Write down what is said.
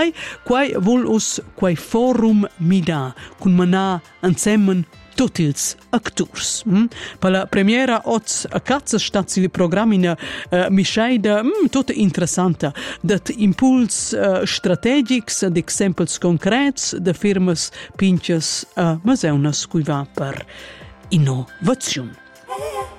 Quai vol us quai forum mida, cun manà insieme tutti ils actors. Per la premiera oz a cazza stazzi programmina mischeida tutta interessante dat impuls strategics ed exempels concrets de firmas pinches maseunas cui va per innovazione.